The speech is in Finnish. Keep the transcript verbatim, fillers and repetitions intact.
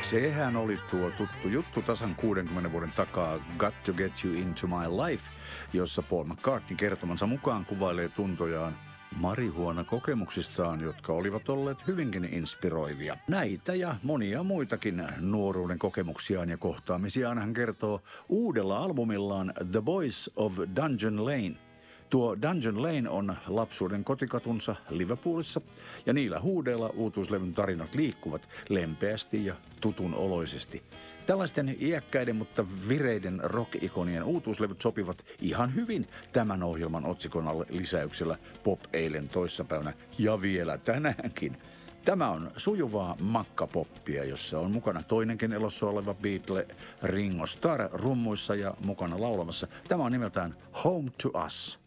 Sehän oli tuo tuttu juttu tasan kuudenkymmenen vuoden takaa Got to Get You Into My Life, jossa Paul McCartney kertomansa mukaan kuvailee tuntojaan marihuonakokemuksistaan, jotka olivat olleet hyvinkin inspiroivia. Näitä ja monia muitakin nuoruuden kokemuksiaan ja kohtaamisiaan hän kertoo uudella albumillaan The Boys of Dungeon Lane. Tuo Dungeon Lane on lapsuuden kotikatunsa Liverpoolissa, ja niillä huudeilla uutuuslevyn tarinat liikkuvat lempeästi ja tutun oloisesti. Tällaisten iäkkäiden, mutta vireiden rock-ikonien uutuuslevyt sopivat ihan hyvin tämän ohjelman otsikon alle lisäyksellä Pop eilen toissapäivänä ja vielä tänäänkin. Tämä on sujuvaa makkapoppia, jossa on mukana toinenkin elossa oleva Beatle Ringo Starr rummuissa ja mukana laulamassa. Tämä on nimeltään Home to Us.